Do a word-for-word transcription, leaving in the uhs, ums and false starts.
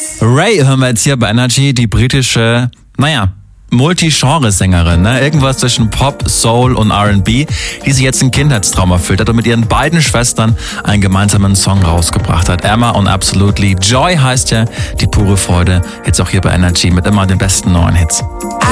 Ray hören wir jetzt hier bei Energy, die britische, naja, Multi-Genre-Sängerin, ne? Irgendwas zwischen Pop, Soul und R and B, die sich jetzt ein Kindheitstraum erfüllt hat und mit ihren beiden Schwestern einen gemeinsamen Song rausgebracht hat. Emma und Absolutely. Joy heißt ja die pure Freude. Jetzt auch hier bei Energy mit immer den besten neuen Hits.